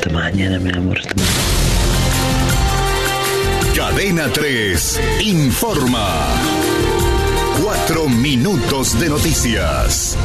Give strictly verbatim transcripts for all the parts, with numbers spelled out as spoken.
Hasta mañana, mi amor. Hasta mañana. Cadena tres informa. Cuatro minutos de noticias.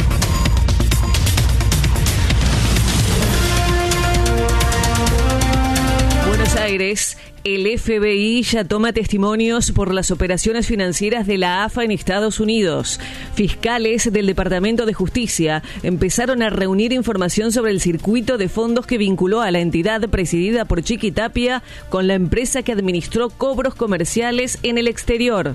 Buenos Aires. El F B I ya toma testimonios por las operaciones financieras de la A F A en Estados Unidos. Fiscales del Departamento de Justicia empezaron a reunir información sobre el circuito de fondos que vinculó a la entidad presidida por Chiqui Tapia con la empresa que administró cobros comerciales en el exterior.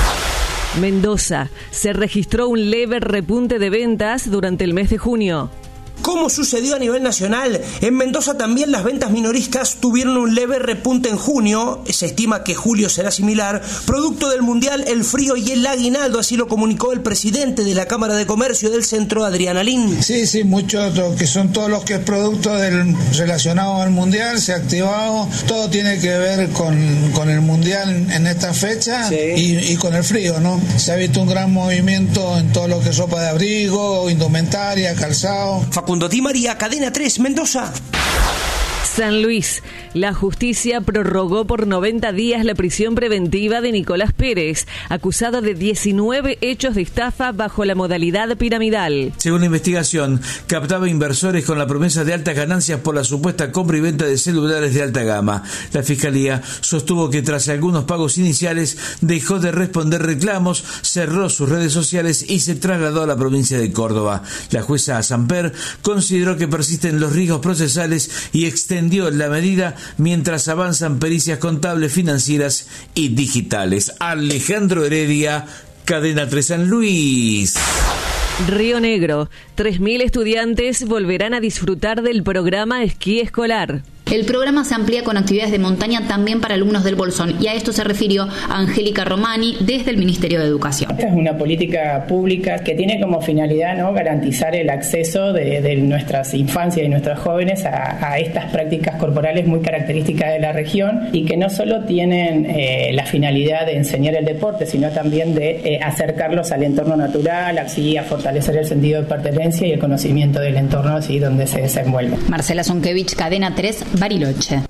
Mendoza. Se registró un leve repunte de ventas durante el mes de junio. Como sucedió a nivel nacional, en Mendoza también las ventas minoristas tuvieron un leve repunte en junio. Se estima que julio será similar, producto del Mundial, el frío y el aguinaldo, así lo comunicó el presidente de la Cámara de Comercio del Centro, Adrián Alín. Sí, sí, muchos que son todos los que es producto del relacionado al Mundial, se ha activado, todo tiene que ver con, con el Mundial en esta fecha, sí. y, y con el frío, ¿no? Se ha visto un gran movimiento en todo lo que es ropa de abrigo, indumentaria, calzado. Facundo Di María, Cadena tres, Mendoza. San Luis. La justicia prorrogó por noventa días la prisión preventiva de Nicolás Pérez, acusado de diecinueve hechos de estafa bajo la modalidad piramidal. Según la investigación, captaba inversores con la promesa de altas ganancias por la supuesta compra y venta de celulares de alta gama. La Fiscalía sostuvo que tras algunos pagos iniciales dejó de responder reclamos, cerró sus redes sociales y se trasladó a la provincia de Córdoba. La jueza Samper consideró que persisten los riesgos procesales y extendió la medida mientras avanzan pericias contables, financieras y digitales. Alejandro Heredia, Cadena tres San Luis. Río Negro. tres mil estudiantes volverán a disfrutar del programa esquí escolar. El programa se amplía con actividades de montaña también para alumnos del Bolsón, y a esto se refirió Angélica Romani desde el Ministerio de Educación. Esta es una política pública que tiene como finalidad, ¿no?, garantizar el acceso de, de nuestras infancias y nuestros jóvenes a, a estas prácticas corporales muy características de la región, y que no solo tienen eh, la finalidad de enseñar el deporte, sino también de eh, acercarlos al entorno natural, así a fortalecer el sentido de pertenencia y el conocimiento del entorno así donde se desenvuelve. Marcela Zonkevich, Cadena tres, Bariloche.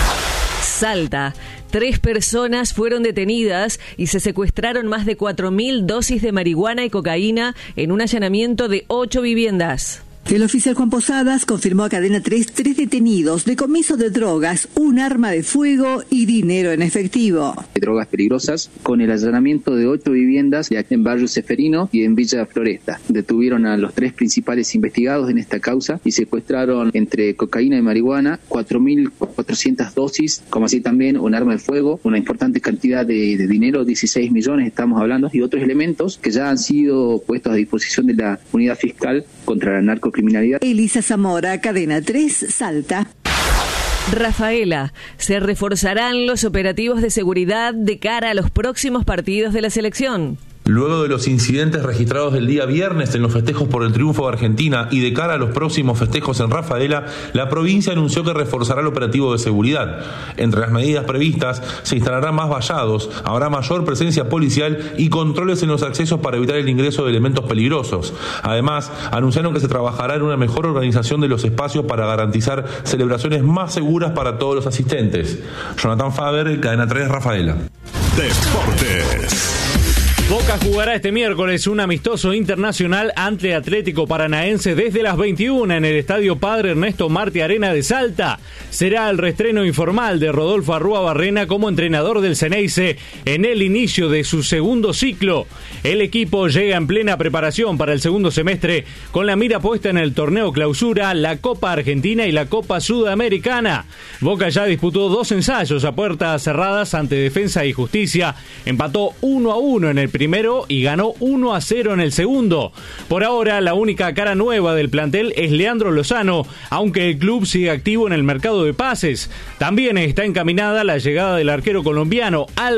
Salta. Tres personas fueron detenidas y se secuestraron más de cuatro mil dosis de marihuana y cocaína en un allanamiento de ocho viviendas. El oficial Juan Posadas confirmó a Cadena tres tres detenidos, decomiso de drogas, un arma de fuego y dinero en efectivo. Drogas peligrosas con el allanamiento de ocho viviendas en Barrio Seferino y en Villa Floresta. Detuvieron a los tres principales investigados en esta causa y secuestraron entre cocaína y marihuana cuatro mil cuatrocientas dosis, como así también un arma de fuego, una importante cantidad de, de dinero, dieciséis millones estamos hablando, y otros elementos que ya han sido puestos a disposición de la unidad fiscal contra la narcocriminalidad. Elisa Zamora, Cadena tres, Salta. Rafaela. Se reforzarán los operativos de seguridad de cara a los próximos partidos de la selección. Luego de los incidentes registrados el día viernes en los festejos por el triunfo de Argentina y de cara a los próximos festejos en Rafaela, la provincia anunció que reforzará el operativo de seguridad. Entre las medidas previstas se instalarán más vallados, habrá mayor presencia policial y controles en los accesos para evitar el ingreso de elementos peligrosos. Además, anunciaron que se trabajará en una mejor organización de los espacios para garantizar celebraciones más seguras para todos los asistentes. Jonathan Faber, Cadena tres, Rafaela. Deportes. Boca jugará este miércoles un amistoso internacional ante Atlético Paranaense desde las veintiuna en el Estadio Padre Ernesto Martí Arena de Salta. Será el reestreno informal de Rodolfo Arrúa Barrena como entrenador del Ceneice en el inicio de su segundo ciclo. El equipo llega en plena preparación para el segundo semestre con la mira puesta en el torneo Clausura, la Copa Argentina y la Copa Sudamericana. Boca ya disputó dos ensayos a puertas cerradas ante Defensa y Justicia. Empató uno a uno en el primero y ganó uno a cero en el segundo. Por ahora, la única cara nueva del plantel es Leandro Lozano, aunque el club sigue activo en el mercado de pases. También está encaminada la llegada del arquero colombiano Al